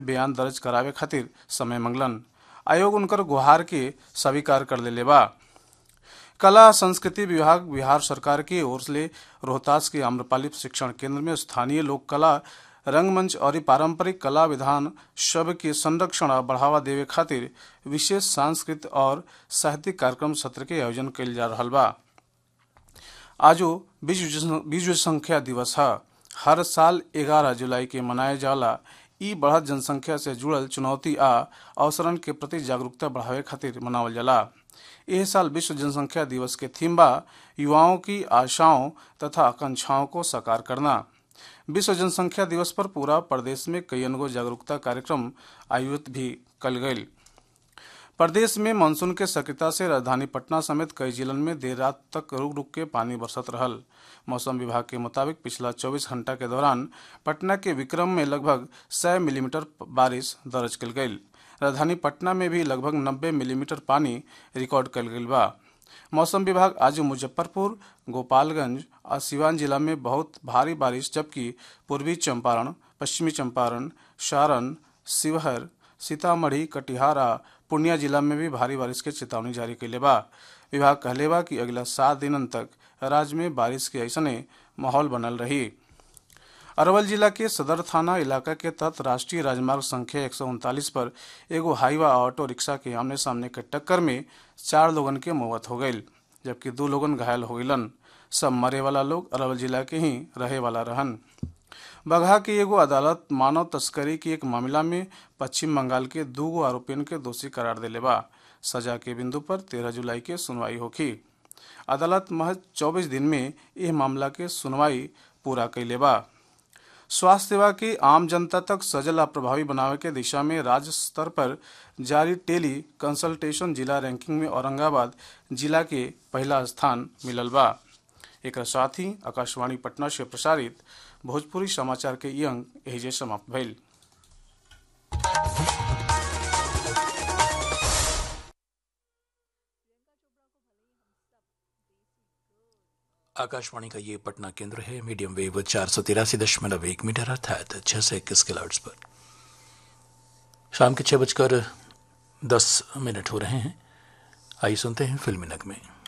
बयान दर्ज करावे खातिर समय मंगलन। आयोग उनकर गुहार के स्वीकार कर ले बा। कला संस्कृति विभाग बिहार सरकार की ओर से रोहतास के आम्रपाली शिक्षण केंद्र में स्थानीय लोक कला, रंगमंच और पारंपरिक कला विधान सब के संरक्षण और बढ़ावा देवे खातिर विशेष सांस्कृतिक और साहित्यिक कार्यक्रम सत्र के आयोजन कइल जा रहा बा। आजो विश्व संख्या दिवस है। हर साल 11 जुलाई के मनाए जाला। ई बढ़त जनसंख्या से जुड़ल चुनौती आ अवसरन के प्रति जागरूकता बढ़ावे खातिर मनावल जाला। यह साल विश्व जनसंख्या दिवस के थीम बा युवाओं की आशाओं तथा आकांक्षाओं को साकार करना। विश्व जनसंख्या दिवस पर पूरा प्रदेश में कई अनगो जागरूकता कार्यक्रम आयोजित भी कल गये। प्रदेश में मानसून के सक्रियता से राजधानी पटना समेत कई जिलों में देर रात तक रुक रुक के पानी बरसत रहल। मौसम विभाग के मुताबिक पिछला 24 घंटा के दौरान पटना के विक्रम में लगभग 100 मिलीमीटर बारिश दर्ज कल गई। राजधानी पटना में भी लगभग 90 मिलीमीटर पानी रिकॉर्ड कल गई बा। मौसम विभाग आज मुजफ्फरपुर, गोपालगंज और सिवान जिला में बहुत भारी बारिश, जबकि पूर्वी चंपारण, पश्चिमी चंपारण, सारण, शिवहर, सीतामढ़ी, कटिहार और पूर्णिया जिला में भी भारी बारिश के चेतावनी जारी कैले बा। विभाग कहले बा कि अगला 7 दिनन तक राज्य में बारिश के ऐसने माहौल बनल रही। अरवल जिला के सदर थाना इलाका के तहत राष्ट्रीय राजमार्ग संख्या 139 पर एगो हाईवा ऑटो रिक्शा के आमने सामने के टक्कर में 4 लोगन के मौत हो गई, जबकि 2 लोगन घायल हो गईलन। सब मरे वाला लोग अरवल जिला के ही रहे वाला रहन। बगहा की एगो अदालत मानव तस्करी की एक मामला में पश्चिम बंगाल के 2 आरोपियों के दोषी करार देले बा। सजा के बिंदु पर 13 जुलाई के सुनवाई होगी। अदालत महज 24 दिन में यह मामला के सुनवाई पूरा कैले बा। स्वास्थ्य सेवा की आम जनता तक सजल और प्रभावी बनावे के दिशा में राज्य स्तर पर जारी टेली कंसल्टेशन जिला रैंकिंग में औरंगाबाद जिला के पहला स्थान मिलल बा। एक साथ ही आकाशवाणी पटना से प्रसारित भोजपुरी समाचार के ये अंक एहिजे समाप्त भइल। आकाशवाणी का ये पटना केंद्र है। मीडियम वेव 483.1 मीटर अर्थात 621 किलोहर्ट्ज पर शाम के 6:10 हो रहे हैं। आइए सुनते हैं फिल्मी नगमे।